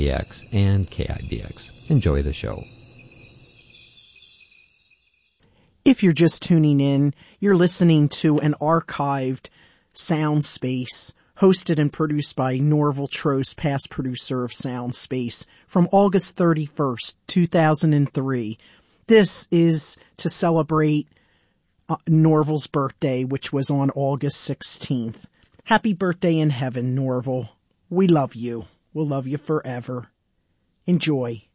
and KIBX. Enjoy the show. If you're just tuning in, you're listening to an archived Sound Space hosted and produced by Norval Trost, past producer of Sound Space, from August 31st, 2003. This is to celebrate Norval's birthday, which was on August 16th. Happy birthday in heaven, Norval. We love you. We'll love you forever. Enjoy.